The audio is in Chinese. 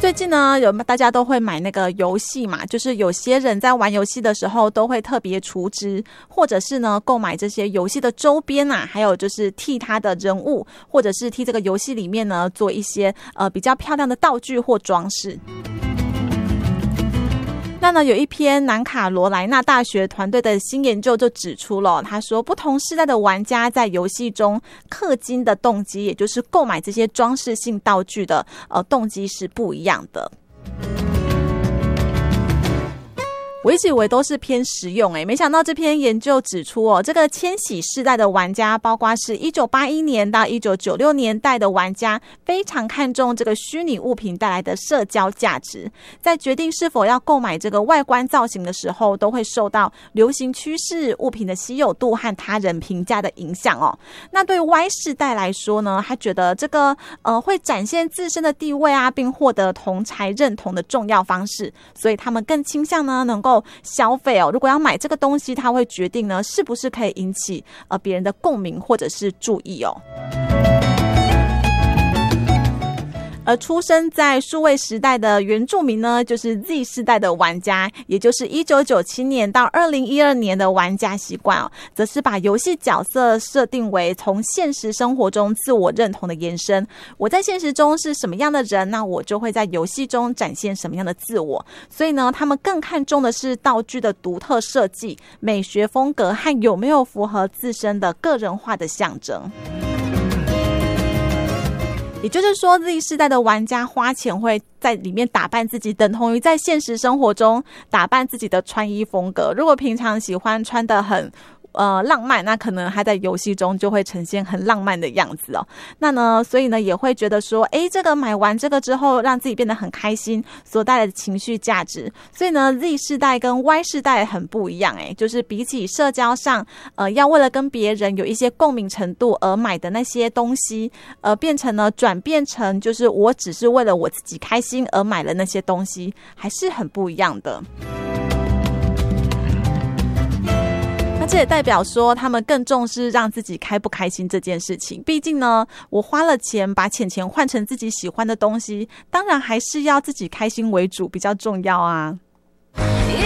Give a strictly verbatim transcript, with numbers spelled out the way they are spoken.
最近呢，有大家都会买那个游戏嘛，就是有些人在玩游戏的时候都会特别储值，或者是呢购买这些游戏的周边啊，还有就是替他的人物，或者是替这个游戏里面呢做一些呃比较漂亮的道具或装饰。那呢，有一篇南卡罗来纳大学团队的新研究就指出了，他说不同世代的玩家在游戏中氪金的动机，也就是购买这些装饰性道具的呃动机是不一样的。我一直以为都是偏实用诶，没想到这篇研究指出哦，这个千禧世代的玩家，包括是一九八一年到一九九六年代的玩家，非常看重这个虚拟物品带来的社交价值，在决定是否要购买这个外观造型的时候，都会受到流行趋势、物品的稀有度和他人评价的影响哦。那对 Y 世代来说呢，他觉得这个呃会展现自身的地位啊，并获得同侪认同的重要方式，所以他们更倾向呢能够消费哦，如果要买这个东西，他会决定呢是不是可以引起呃别人的共鸣或者是注意哦。而出生在数位时代的原住民呢，就是 Z 世代的玩家，也就是一九九七年到二零一二年的玩家习惯哦，则是把游戏角色设定为从现实生活中自我认同的延伸。我在现实中是什么样的人，那我就会在游戏中展现什么样的自我。所以呢，他们更看重的是道具的独特设计、美学风格和有没有符合自身的个人化的象征。也就是说 Z 世代的玩家花钱会在里面打扮自己，等同于在现实生活中打扮自己的穿衣风格。如果平常喜欢穿得很呃浪漫，那可能他在游戏中就会呈现很浪漫的样子哦。那呢，所以呢也会觉得说，诶，这个买完这个之后让自己变得很开心，所带来的情绪价值。所以呢 Z 世代跟 Y 世代很不一样，诶，就是比起社交上呃要为了跟别人有一些共鸣程度而买的那些东西，呃变成呢转变成就是我只是为了我自己开心而买了那些东西，还是很不一样的。那这也代表说他们更重视让自己开不开心这件事情，毕竟呢我花了钱把钱钱换成自己喜欢的东西，当然还是要自己开心为主比较重要啊。